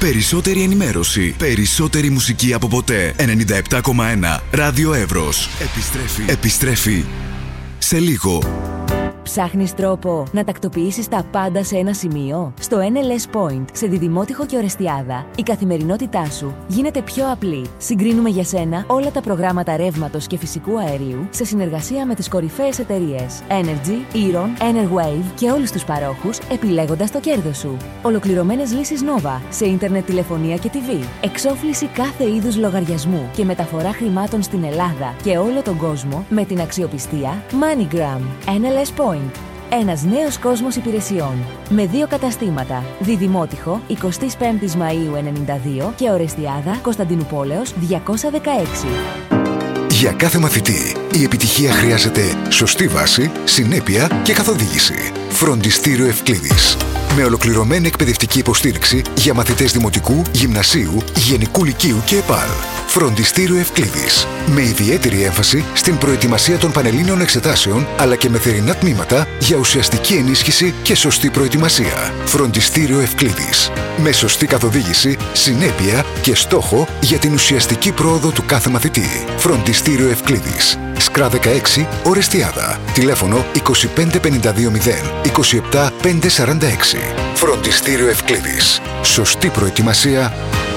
Περισσότερη ενημέρωση. Περισσότερη μουσική από ποτέ. 97,1 Ράδιο Εύρος. Επιστρέφει σε λίγο. Ψάχνεις τρόπο να τακτοποιήσεις τα πάντα σε ένα σημείο? Στο NLS Point, σε Διδημότυχο και Ορεστιάδα, η καθημερινότητά σου γίνεται πιο απλή. Συγκρίνουμε για σένα όλα τα προγράμματα ρεύματος και φυσικού αερίου σε συνεργασία με τις κορυφαίες εταιρείες Energy, Eron, Enerwave και όλους τους παρόχους, επιλέγοντας το κέρδος σου. Ολοκληρωμένες λύσεις Nova σε ίντερνετ, τηλεφωνία και TV. Εξόφληση κάθε είδους λογαριασμού και μεταφορά χρημάτων στην Ελλάδα και όλο τον κόσμο με την αξιοπιστία MoneyGram. NLS Point. Ένας νέος κόσμος υπηρεσιών. Με 2 καταστήματα. Διδημότυχο, 25 Μαΐου 92 και Ορεστιάδα, Κωνσταντινουπόλεως 216. Για κάθε μαθητή, η επιτυχία χρειάζεται σωστή βάση, συνέπεια και καθοδήγηση. Φροντιστήριο Ευκλήδης. Με ολοκληρωμένη εκπαιδευτική υποστήριξη για μαθητές δημοτικού, γυμνασίου, γενικού λυκείου και ΕΠΑΛ. Φροντιστήριο Ευκλήδης. Με ιδιαίτερη έμφαση στην προετοιμασία των πανελλήνιων εξετάσεων, αλλά και με θερινά τμήματα για ουσιαστική ενίσχυση και σωστή προετοιμασία. Φροντιστήριο Ευκλήδης. Με σωστή καθοδήγηση, συνέπεια και στόχο για την ουσιαστική πρόοδο του κάθε μαθητή. Φροντιστήριο Ευκλήδης. Σκρά 16, Ορεστιάδα. Τηλέφωνο 25520 27546. Φροντιστήριο Ευκλήδης. Σωστή προετοιμασία.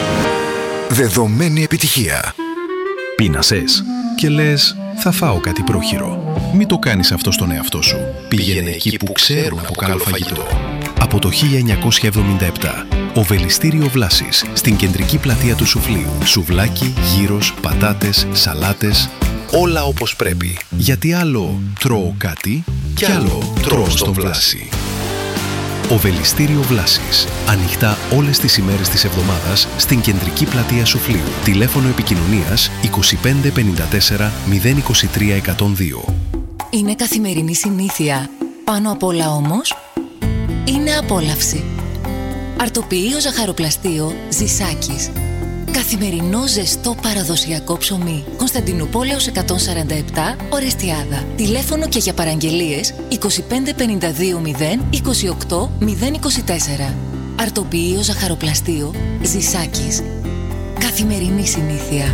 Δεδομένη επιτυχία. Πείνασες και λες θα φάω κάτι πρόχειρο. Μην το κάνεις αυτό στον εαυτό σου. Πήγαινε εκεί που ξέρουν από καλό φαγητό. Από το 1977, Οβελιστήριο Βλάσης, στην κεντρική πλατεία του Σουφλίου. Σουβλάκι, γύρος, πατάτες, σαλάτες, όλα όπως πρέπει. Γιατί άλλο τρώω κάτι και άλλο τρώω στο Βλάση. Οβελιστήριο Βλάσης. Ανοιχτά όλες τις ημέρες της εβδομάδας στην κεντρική πλατεία Σουφλίου. Τηλέφωνο επικοινωνίας 25 54 023 102. Είναι καθημερινή συνήθεια. Πάνω απ' όλα όμως, είναι απόλαυση. Αρτοποιείο ζαχαροπλαστείο Ζησάκης. Καθημερινό ζεστό παραδοσιακό ψωμί. Κωνσταντινουπόλεως 147, Ορεστιάδα. Τηλέφωνο και για παραγγελίες 25 52 0 28 024. Αρτοποιείο ζαχαροπλαστείο Ζησάκης. Καθημερινή συνήθεια.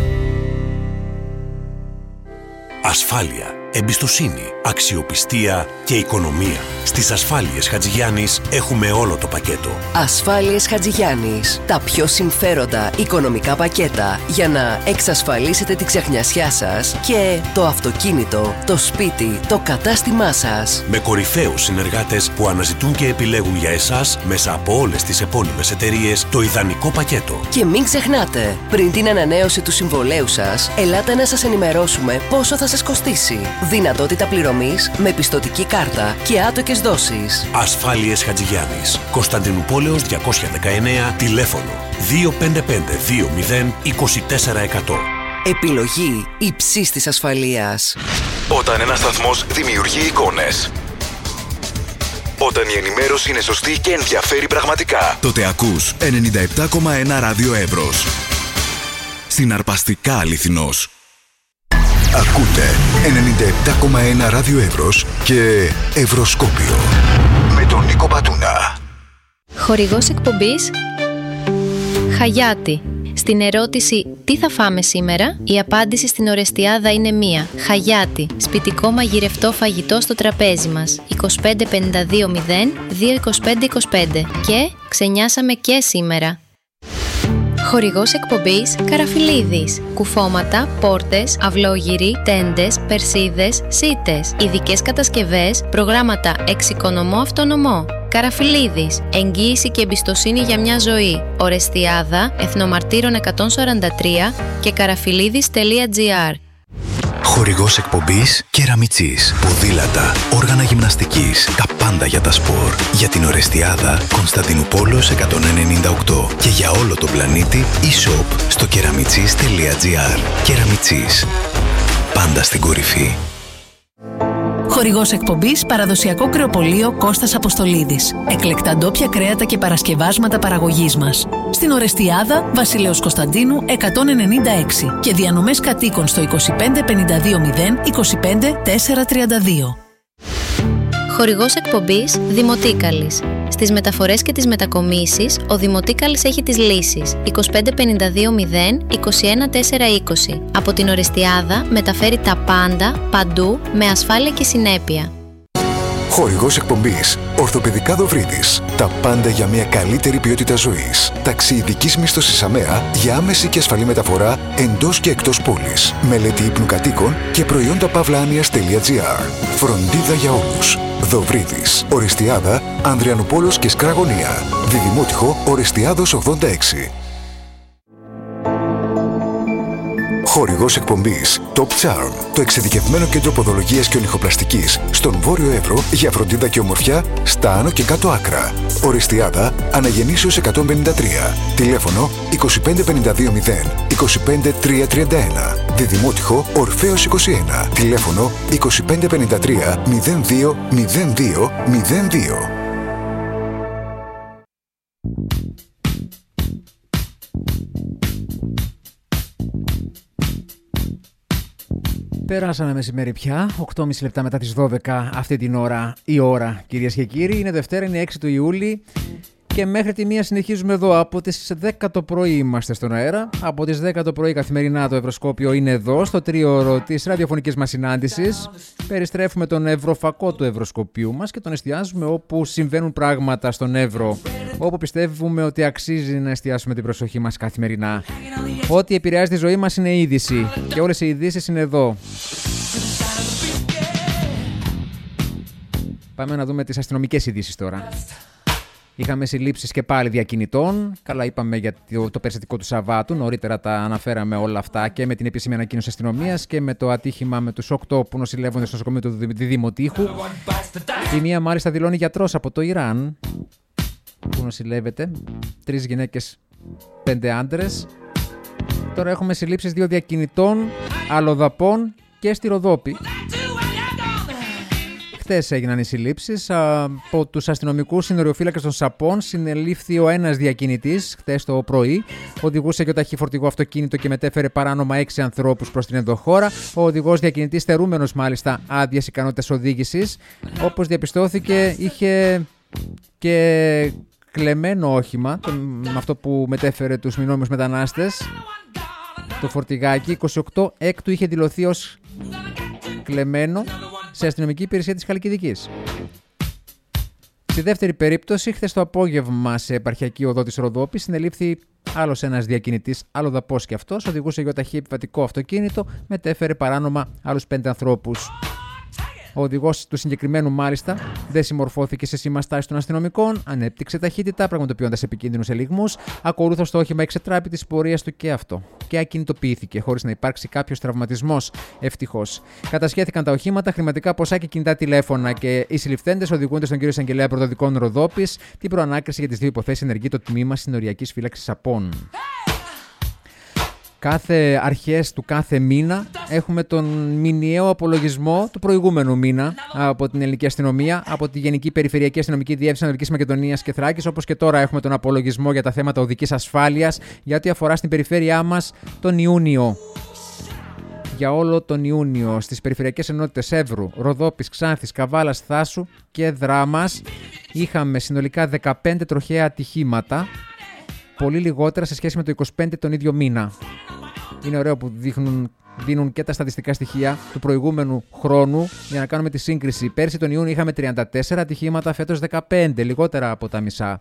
Ασφάλεια, εμπιστοσύνη, αξιοπιστία και οικονομία. Στις Ασφάλειες Χατζηγιάννης έχουμε όλο το πακέτο. Ασφάλειες Χατζηγιάννης. Τα πιο συμφέροντα οικονομικά πακέτα για να εξασφαλίσετε τη ξεχνιασιά σας και το αυτοκίνητο, το σπίτι, το κατάστημά σας. Με κορυφαίους συνεργάτες που αναζητούν και επιλέγουν για εσάς μέσα από όλες τις επώνυμες εταιρείες το ιδανικό πακέτο. Και μην ξεχνάτε, πριν την ανανέωση του συμβολέου σας, ελάτε να σας ενημερώσουμε πόσο θα σας κοστίσει. Δυνατότητα πληρωμής με πιστωτική κάρτα και άτοκες δόσεις. Ασφάλειες Χατζηγιάννης. Κωνσταντινουπόλεως 219, τηλέφωνο 255 20 24 100. Επιλογή υψής της ασφαλείας. Όταν ένας σταθμός δημιουργεί εικόνες, όταν η ενημέρωση είναι σωστή και ενδιαφέρει πραγματικά, τότε ακούς 97,1 Ράδιο Εύρος. Συναρπαστικά αληθινός. ακούτε 97,1 Ράδιο Εύρος και Ευρωσκόπιο με τον Νίκο Πατούνα. Χορηγός εκπομπής Χαγιάτη. Στην ερώτηση «Τι θα φάμε σήμερα?» η απάντηση στην Ορεστιάδα είναι μία. Χαγιάτη. Σπιτικό μαγειρευτό φαγητό στο τραπέζι μας. 25 52 0 225 25. Και ξενιάσαμε και σήμερα. Χορηγός εκπομπής Καραφιλίδης. Κουφώματα, πόρτες, αυλόγυροι, τέντες, περσίδες, σίτες. Ειδικές κατασκευές, προγράμματα εξοικονομώ αυτονομώ. Καραφιλίδης. Εγγύηση και εμπιστοσύνη για μια ζωή. Ορεστιάδα, Εθνομαρτύρων 143 και καραφιλίδης.gr. Χορηγός εκπομπής Κεραμιτσής. Ποδήλατα, όργανα γυμναστικής, τα πάντα για τα σπορ. Για την Ορεστιάδα, Κωνσταντινουπόλεως 198 και για όλο τον πλανήτη e-shop στο κεραμιτσής.gr. Κεραμιτσής. Πάντα στην κορυφή. Χορηγός εκπομπής παραδοσιακό κρεοπωλείο Κώστας Αποστολίδης. Εκλεκτά ντόπια κρέατα και παρασκευάσματα παραγωγής μας. Στην Ορεστιάδα, Βασιλέως Κωνσταντίνου 196 και διανομές κατοίκων στο 25 52 0 25 432. Χορηγός εκπομπής Δημοτίκαλης. Στις μεταφορές και τις μετακομίσεις, ο Δημοτίκαλης έχει τις λύσεις 25520 21420. Από την Ορεστιάδα μεταφέρει τα πάντα, παντού, με ασφάλεια και συνέπεια. Χορηγός εκπομπής Ορθοπαιδικά Δοβρίδης. Τα πάντα για μια καλύτερη ποιότητα ζωής. Ταξί ειδικής μίσθωσης ΑΜΕΑ για άμεση και ασφαλή μεταφορά εντός και εκτός πόλης. Μελέτη ύπνου κατοίκων και προϊόντα pavlanias.gr. Φροντίδα για όλους. Δοβρίδης. Ορεστιάδα, Ανδριανουπόλος και Σκραγωνία. Διδημότυχο Ορεστιάδος 86. Χορηγός εκπομπής Top Charm, το εξειδικευμένο κέντρο ποδολογίας και ονυχοπλαστικής στον Βόρειο Εύρο για φροντίδα και ομορφιά στα άνω και κάτω άκρα. Ορεστιάδα, Αναγεννήσεως 153. Τηλέφωνο 25520 25331. Διδημότυχο Ορφέως 21. Τηλέφωνο 2553 02 02 02. Περάσαμε μεσημέρι πια, 8,5 λεπτά μετά τις 12 αυτή την ώρα. Η ώρα, κυρίες και κύριοι, είναι Δευτέρα, είναι 6 του Ιούλη και μέχρι τη 1 συνεχίζουμε εδώ. Από τις 10 το πρωί είμαστε στον αέρα. Από τις 10 το πρωί καθημερινά το Ευρωσκόπιο είναι εδώ, στο τρίωρο της ραδιοφωνικής μας συνάντησης. Περιστρέφουμε τον ευρωφακό του Ευρωσκοπίου μας και τον εστιάζουμε όπου συμβαίνουν πράγματα στον Εύρο, όπου πιστεύουμε ότι αξίζει να εστιάσουμε την προσοχή μας καθημερινά. Ό,τι επηρεάζει τη ζωή μας είναι είδηση και όλες οι ειδήσεις είναι εδώ. Πάμε να δούμε τις αστυνομικές ειδήσεις τώρα. Είχαμε συλλήψεις και πάλι διακινητών. Καλά, είπαμε για το περιστατικό του Σαββάτου. Νωρίτερα τα αναφέραμε όλα αυτά και με την επίσημη ανακοίνωση αστυνομίας και με το ατύχημα με τους 8 που νοσηλεύονται στο νοσοκομείο του Διδημοτήχου. Η μία μάλιστα δηλώνει γιατρός από το Ιράν που νοσηλεύεται. 3 γυναίκες, 5 άντρες. Τώρα έχουμε συλλήψεις 2 διακινητών, αλλοδαπών και στη Ροδόπη. Χθες έγιναν οι συλλήψεις. Από τους αστυνομικούς συνοριοφύλακες των Σαπών συνελήφθη ο ένας διακινητής χθες το πρωί. Οδηγούσε γιοταχή φορτηγό αυτοκίνητο και μετέφερε παράνομα 6 ανθρώπους προς την ενδοχώρα. Ο οδηγός διακινητής, στερούμενος μάλιστα άδειας ικανότητας οδήγησης, όπως διαπιστώθηκε, είχε και κλεμμένο όχημα, με αυτό που μετέφερε τους μηνόμους μετανάστες. Το φορτηγάκι 28 έκτου είχε δηλωθεί ως κλεμμένο σε αστυνομική υπηρεσία της Χαλκιδικής. Στη δεύτερη περίπτωση, χθες το απόγευμα σε επαρχιακή οδό της Ροδόπης, συνελήφθη άλλος ένας διακινητής, αλλοδαπός και αυτός, οδηγούσε γιοταχή επιβατικό αυτοκίνητο, μετέφερε παράνομα άλλους 5 ανθρώπους. Ο οδηγός του συγκεκριμένου, μάλιστα, δεν συμμορφώθηκε σε σήμα στάσης των αστυνομικών, ανέπτυξε ταχύτητα, πραγματοποιώντας επικίνδυνους ελιγμούς. Ακολούθως το όχημα εξετράπη της πορείας του και αυτό. Και ακινητοποιήθηκε, χωρίς να υπάρξει κάποιος τραυματισμός. Ευτυχώς. Κατασχέθηκαν τα οχήματα, χρηματικά ποσά και κινητά τηλέφωνα και οι συλληφθέντες οδηγούνται στον κύριο Εισαγγελέα Πρωτοδικών Ροδόπης. Την προανάκριση για τις 2 υποθέσεις ενεργεί το τμήμα συνοριακής φύλαξης Σαπών. Κάθε αρχές του κάθε μήνα έχουμε τον μηνιαίο απολογισμό του προηγούμενου μήνα από την ελληνική αστυνομία, από τη Γενική Περιφερειακή Αστυνομική Διεύθυνση Ανατολικής Μακεδονίας και Θράκης, όπως και τώρα έχουμε τον απολογισμό για τα θέματα οδικής ασφάλειας, για ό,τι αφορά στην περιφέρειά μας τον Ιούνιο. Για όλο τον Ιούνιο στις περιφερειακές ενότητες Εύρου, Ροδόπης, Ξάνθης, Καβάλας, Θάσου και Δράμας είχαμε συνολικά 15 τροχαία ατυχήματα, πολύ λιγότερα σε σχέση με το 25 τον ίδιο μήνα. Είναι ωραίο που δίνουν και τα στατιστικά στοιχεία του προηγούμενου χρόνου για να κάνουμε τη σύγκριση. Πέρσι τον Ιούνιο είχαμε 34 ατυχήματα, φέτος 15, λιγότερα από τα μισά.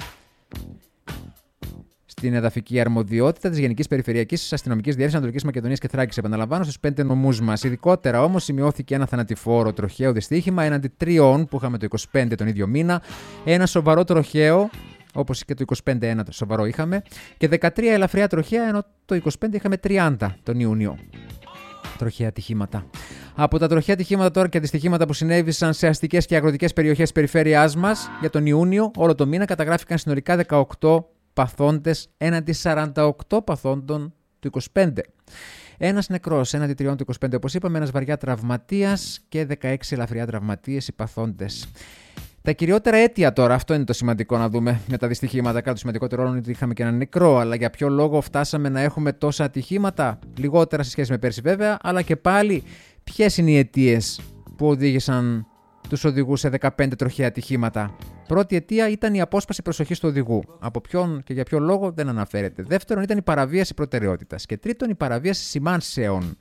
Στην εδαφική αρμοδιότητα της Γενικής Περιφερειακής Αστυνομικής Διεύθυνσης Ανατολικής Μακεδονίας και Θράκης, επαναλαμβάνω, στους 5 νομούς μας. Ειδικότερα όμως σημειώθηκε ένα θανατηφόρο τροχαίο δυστύχημα έναντι 3 που είχαμε το 25 τον ίδιο μήνα, ένα σοβαρό τροχαίο, όπως και το 25 ένα σοβαρό είχαμε, και 13 ελαφριά τροχαία, ενώ το 25 είχαμε 30 τον Ιούνιο. Τροχαία ατυχήματα. Από τα τροχαία ατυχήματα τώρα και δυστυχήματα που συνέβησαν σε αστικές και αγροτικές περιοχές της περιφέρειάς μας, για τον Ιούνιο, όλο το μήνα καταγράφηκαν συνολικά 18 παθόντες έναντι 48 παθόντων του 25. Ένας νεκρός έναντι 3 του 25, όπως είπαμε, ένας βαριά τραυματίας και 16 ελαφριά τραυματίες οι παθόντες. Τα κυριότερα αίτια τώρα, αυτό είναι το σημαντικό να δούμε με τα δυστυχήματα. Κάτι το σημαντικότερο είναι ότι είχαμε και έναν νεκρό, αλλά για ποιο λόγο φτάσαμε να έχουμε τόσα ατυχήματα, λιγότερα σε σχέση με πέρσι βέβαια, αλλά και πάλι ποιες είναι οι αιτίες που οδήγησαν τους οδηγούς σε 15 τροχαία ατυχήματα. Πρώτη αιτία ήταν η απόσπαση προσοχής του οδηγού. Από ποιον και για ποιο λόγο δεν αναφέρεται. Δεύτερον ήταν η παραβίαση προτεραιότητας. Και τρίτον η παραβίαση σημάνσεων.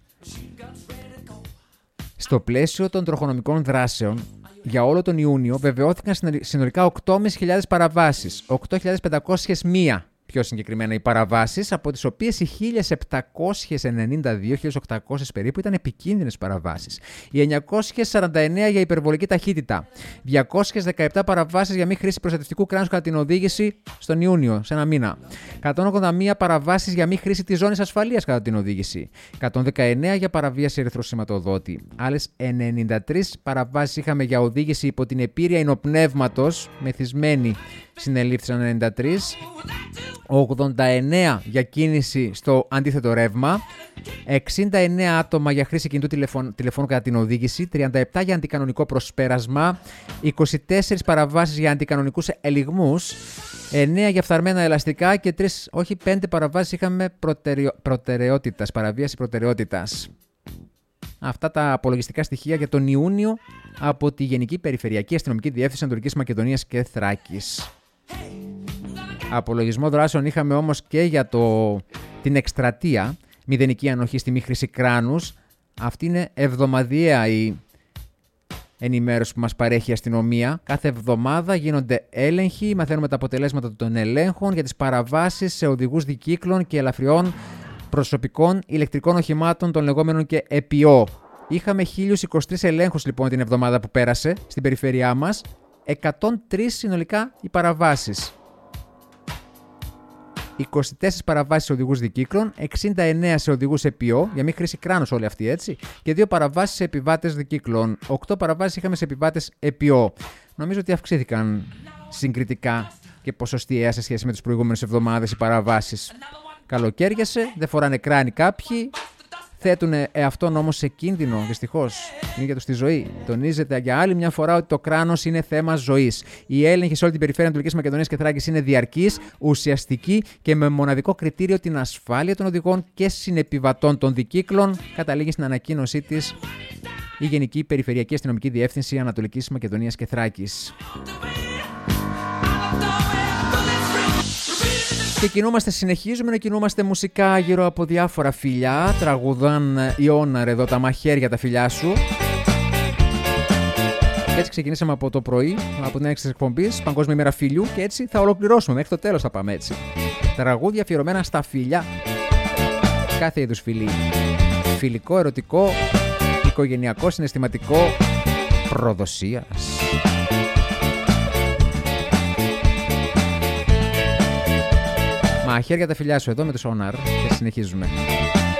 Στο πλαίσιο των τροχονομικών δράσεων, για όλο τον Ιούνιο βεβαιώθηκαν συνολικά 8.500 παραβάσεις, 8.501 πιο συγκεκριμένα οι παραβάσεις, από τις οποίες οι 1.792, 1.800 περίπου ήταν επικίνδυνες παραβάσεις. Οι 949 για υπερβολική ταχύτητα, 217 παραβάσεις για μη χρήση προστατευτικού κράνους κατά την οδήγηση στον Ιούνιο, σε ένα μήνα. 181 παραβάσεις για μη χρήση της ζώνης ασφαλείας κατά την οδήγηση. 119 για παραβίαση ερυθροσηματοδότη. Άλλες 93 παραβάσεις είχαμε για οδήγηση υπό την επήρεια υνοπνεύματος, μεθυσμένη συνελήφθησαν 93. 89 για κίνηση στο αντίθετο ρεύμα, 69 άτομα για χρήση κινητού τηλεφώνου κατά την οδήγηση, 37 για αντικανονικό προσπέρασμα, 24 παραβάσεις για αντικανονικούς ελιγμούς, 9 για φθαρμένα ελαστικά και 5 παραβάσεις είχαμε προτεραιότητας, παραβίαση προτεραιότητας. Αυτά τα απολογιστικά στοιχεία για τον Ιούνιο από τη Γενική Περιφερειακή Αστυνομική Διεύθυνση Ανατολικής Μακεδονίας και Θράκης. Απολογισμό δράσεων είχαμε όμως και για την εκστρατεία μηδενική ανοχή στη μη χρήση κράνους. Αυτή είναι εβδομαδιαία η ενημέρωση που μας παρέχει η αστυνομία. Κάθε εβδομάδα γίνονται έλεγχοι, μαθαίνουμε τα αποτελέσματα των ελέγχων για τις παραβάσεις σε οδηγούς δικύκλων και ελαφριών προσωπικών ηλεκτρικών οχημάτων των λεγόμενων και ΕΠΙΟ. Είχαμε 1.023 ελέγχους λοιπόν την εβδομάδα που πέρασε στην περιφέρειά μας, 103 συνολικά οι παραβάσεις. 24 παραβάσεις σε οδηγούς δικύκλων, 69 σε οδηγούς ΕΠΙΟ, για μη χρήση κράνους όλοι αυτοί, έτσι, και 2 παραβάσεις σε επιβάτες δικύκλων. 8 παραβάσεις είχαμε σε επιβάτες ΕΠΙΟ. Νομίζω ότι αυξήθηκαν συγκριτικά και ποσοστιαία σε σχέση με τις προηγούμενες εβδομάδες οι παραβάσεις. Καλοκαίριασε, δεν φοράνε κράνη κάποιοι, θέτουν εαυτόν όμως σε κίνδυνο, δυστυχώς, την ίδια τους τη ζωή. Τονίζεται για άλλη μια φορά ότι το κράνος είναι θέμα ζωής. Η έλεγχη σε όλη την περιφέρεια Ανατολικής Μακεδονίας και Θράκης είναι διαρκής, ουσιαστική και με μοναδικό κριτήριο την ασφάλεια των οδηγών και συνεπιβατών των δικύκλων, καταλήγει στην ανακοίνωσή της η Γενική Περιφερειακή Αστυνομική Διεύθυνση Ανατολικής Μακεδονίας και Θράκης. Και συνεχίζουμε να κινούμαστε μουσικά γύρω από διάφορα φιλιά. Τραγουδάν η Όναρ εδώ τα μαχαίρια τα φιλιά σου. Και έτσι ξεκινήσαμε από το πρωί, από την έξι εκπομπής, Παγκόσμια ημέρα φιλιού, και έτσι θα ολοκληρώσουμε. Μέχρι το τέλος θα πάμε έτσι. Τραγούδια αφιερωμένα στα φιλιά. Κάθε είδους φιλί. Φιλικό, ερωτικό, οικογενειακό, συναισθηματικό, προδοσίας. Μαχαίρια τα φιλιά σου εδώ με τους Όναρ και συνεχίζουμε.